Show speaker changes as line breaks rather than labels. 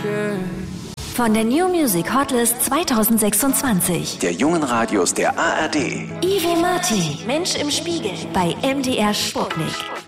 Von der New Music Hotlist 2026.
Der jungen Radios der ARD.
Ivo Marti, Mensch im Spiegel bei MDR Sputnik.